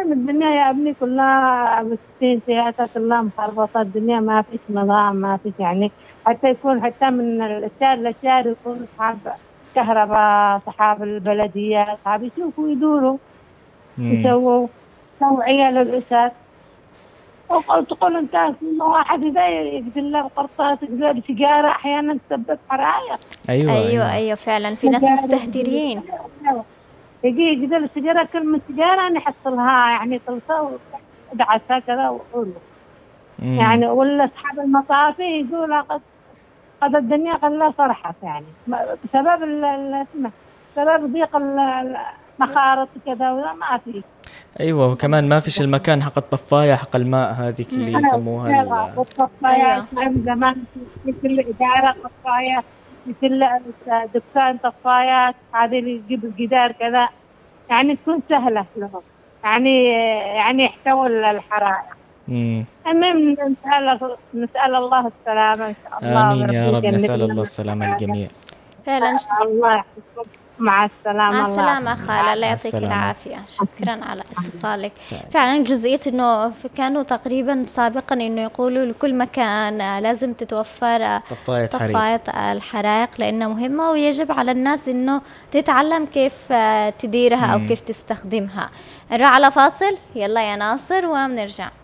الدنيا يا ابني كلها مسكين، سياسة كلها مخربطة، الدنيا ما فيش نظام، ما فيش يعني حتى يكون حتى من الشارع للشارع يكون أصحاب كهرباء، أصحاب البلدية، أصحاب يشوفوا يدوروا مم. يسووا توعية للأسر. تقول أنت إنه واحد إذا يقتل له بقرطاس، يقتل له بسيجارة، أحيانا تسبب حرائق. أيوة أيوة أيوة. أيوة فعلا في ناس سجارة مستهترين. يجي يقتل السيجارة، كلمة سيجارة نحصلها يعني طلسة ودعسها كذا وحلو مم. يعني. ولا أصحاب المطافي يقول قد الدنيا قد صرحت يعني بسبب اسمه، بسبب ضيق المخارط كذا، ولا ما في. أيوة، وكمان ما فيش المكان حق الطفاية حق الماء هذيك اللي مم. يسموها والطفايات أيوة من زمان في كل إدارة طفايات، في كل دكان طفايات، هذه اللي تجيب الجدار كذا يعني تكون سهلة لهم يعني، يعني يحتوي الحرائق. مم. المهم نسأل الله السلامة إن شاء الله، آمين يا وربي رب، نسأل يجنبنا الله من السلامة الحرائق. للجميع. فعلا. الله يحفظكم، مع مع السلامة، الله السلامة يعطيكم خالة، الله مع يعطيك السلامة. العافية، شكرا على اتصالك. فعلا. فعلا جزئية انه كانوا تقريبا سابقا انه يقولوا لكل مكان لازم تتوفر طفاية حريق. طفاية الحرائق لانها مهمة، ويجب على الناس انه تتعلم كيف تديرها او مم. كيف تستخدمها. نروح على فاصل، يلا يا ناصر وبنرجع.